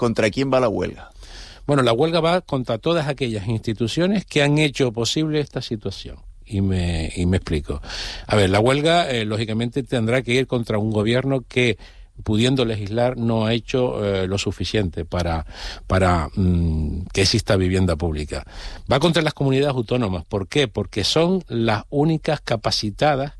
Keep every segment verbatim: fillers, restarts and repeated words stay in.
¿contra quién va la huelga? Bueno, la huelga va contra todas aquellas instituciones que han hecho posible esta situación. Y me, y me explico. A ver, la huelga, eh, lógicamente, tendrá que ir contra un gobierno que, pudiendo legislar, no ha hecho eh, lo suficiente para, para mmm, que exista vivienda pública. Va contra las comunidades autónomas. ¿Por qué? Porque son las únicas capacitadas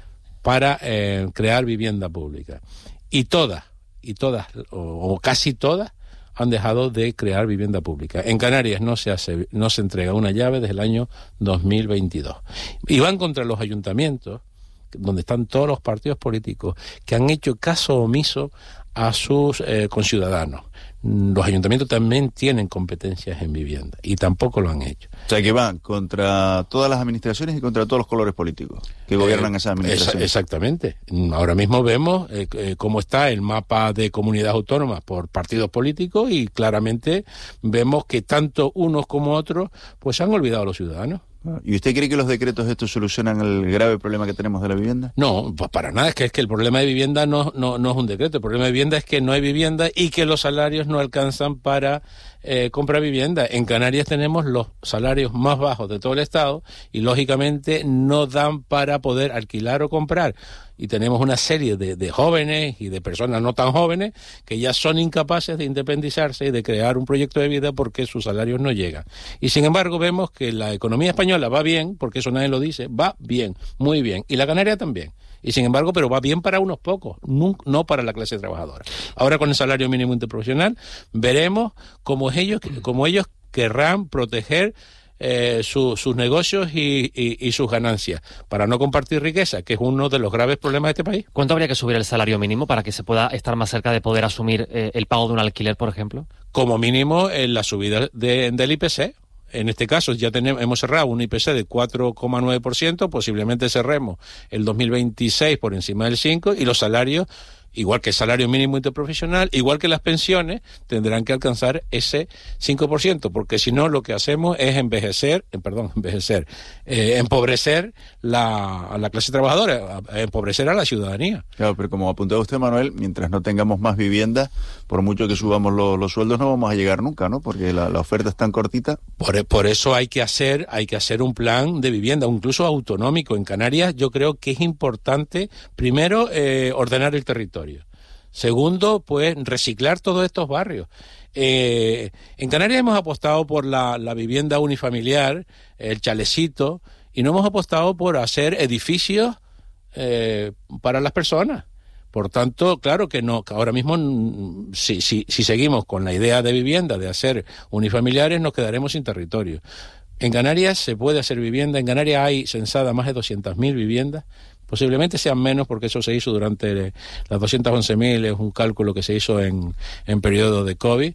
para eh, crear vivienda pública. Y todas, y todas, o, o casi todas, han dejado de crear vivienda pública. En Canarias no se hace, no se entrega una llave desde el año dos mil veintidós. Y van contra los ayuntamientos, donde están todos los partidos políticos, que han hecho caso omiso a sus eh, conciudadanos. Los ayuntamientos también tienen competencias en vivienda y tampoco lo han hecho. O sea, que van contra todas las administraciones y contra todos los colores políticos que gobiernan eh, esas administraciones. Esa, exactamente. Ahora mismo vemos eh, eh, cómo está el mapa de comunidades autónomas por partidos políticos y claramente vemos que tanto unos como otros pues han olvidado a los ciudadanos. ¿Y usted cree que los decretos estos solucionan el grave problema que tenemos de la vivienda? No, pues para nada. Es que, es que el problema de vivienda no, no, no es un decreto. El problema de vivienda es que no hay vivienda y que los salarios no alcanzan para eh, comprar vivienda. En Canarias tenemos los salarios más bajos de todo el Estado y, lógicamente, no dan para poder alquilar o comprar. Y tenemos una serie de, de jóvenes y de personas no tan jóvenes que ya son incapaces de independizarse y de crear un proyecto de vida porque sus salarios no llegan. Y sin embargo vemos que la economía española va bien, porque eso nadie lo dice, va bien, muy bien. Y la canaria también. Y sin embargo, pero va bien para unos pocos, no, no para la clase trabajadora. Ahora con el salario mínimo interprofesional veremos cómo ellos, cómo ellos querrán proteger Eh, su, sus negocios y, y, y sus ganancias, para no compartir riqueza, que es uno de los graves problemas de este país. ¿Cuánto habría que subir el salario mínimo para que se pueda estar más cerca de poder asumir eh, el pago de un alquiler, por ejemplo? Como mínimo, en la subida de, del I P C. En este caso ya tenemos, hemos cerrado un I P C de cuatro coma nueve por ciento, posiblemente cerremos el dos mil veintiséis por encima del cinco por ciento, y los salarios, igual que el salario mínimo interprofesional, igual que las pensiones, tendrán que alcanzar ese cinco por ciento, porque si no lo que hacemos es envejecer, eh, perdón, envejecer, eh, empobrecer la, a la clase trabajadora, a, a empobrecer a la ciudadanía. Claro, pero como apuntaba usted, Manuel, mientras no tengamos más vivienda, por mucho que subamos lo, los sueldos, no vamos a llegar nunca, ¿no? Porque la, la oferta es tan cortita. Por, por eso hay que hacer, hay que hacer un plan de vivienda, incluso autonómico. En Canarias yo creo que es importante, primero, eh, ordenar el territorio. Segundo, pues reciclar todos estos barrios. Eh, en Canarias hemos apostado por la, la vivienda unifamiliar, el chalecito, y no hemos apostado por hacer edificios eh, para las personas. Por tanto, claro que no, que ahora mismo, si, si, si seguimos con la idea de vivienda, de hacer unifamiliares, nos quedaremos sin territorio. En Canarias se puede hacer vivienda, en Canarias hay censada más de doscientas mil viviendas. Posiblemente sean menos porque eso se hizo durante las doscientas once mil, es un cálculo que se hizo en, en periodo de COVID,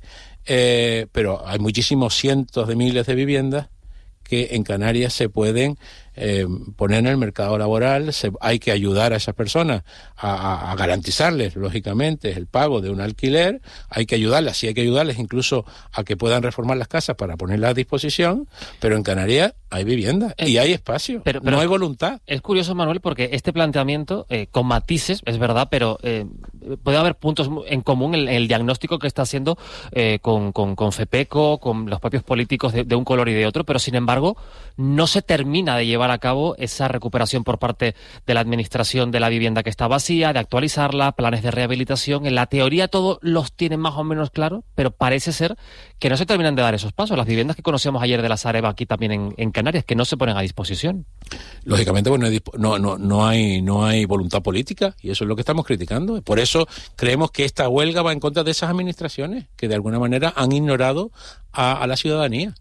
eh, pero hay muchísimos cientos de miles de viviendas que en Canarias se pueden eh, poner en el mercado laboral. Se, hay que ayudar a esas personas a, a, a garantizarles, lógicamente, el pago de un alquiler. Hay que ayudarlas, sí hay que ayudarles incluso a que puedan reformar las casas para ponerlas a disposición, pero en Canarias hay vivienda eh, y hay espacio, pero, pero no hay voluntad. Es curioso, Manuel, porque este planteamiento, eh, con matices, es verdad, pero eh, puede haber puntos en común en, en el diagnóstico que está haciendo eh, con, con, con FEPECO, con los propios políticos de, de un color y de otro, pero sin embargo no se termina de llevar a cabo esa recuperación por parte de la administración de la vivienda que está vacía, de actualizarla, planes de rehabilitación. En la teoría todos los tienen más o menos claro, pero parece ser que no se terminan de dar esos pasos. Las viviendas que conocíamos ayer de la Sareb aquí también en, en Canarias, que no se ponen a disposición. Lógicamente, bueno, no, no, no hay, no hay voluntad política y eso es lo que estamos criticando. Por eso creemos que esta huelga va en contra de esas administraciones que de alguna manera han ignorado a, a la ciudadanía.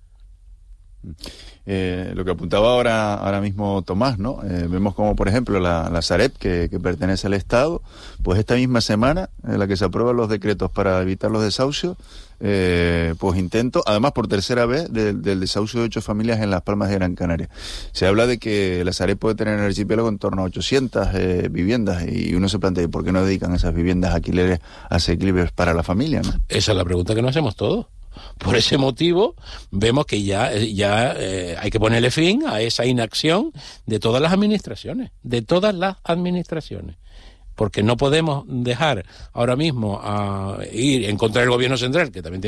Eh, lo que apuntaba ahora ahora mismo Tomás, ¿no? Eh, vemos como, por ejemplo, la, la Sareb, que, que pertenece al Estado, pues esta misma semana, en la que se aprueban los decretos para evitar los desahucios, eh, pues intento, además por tercera vez, de, del desahucio de ocho familias en Las Palmas de Gran Canaria. Se habla de que la Sareb puede tener en el archipiélago en torno a ochocientas eh, viviendas, y uno se plantea, ¿por qué no dedican esas viviendas a alquileres asequibles para la familia, ¿no? Esa es la pregunta que nos hacemos todos. Por ese motivo, vemos que ya, ya eh, hay que ponerle fin a esa inacción de todas las administraciones, de todas las administraciones. porque no podemos dejar ahora mismo a ir en contra del gobierno central, que también tiene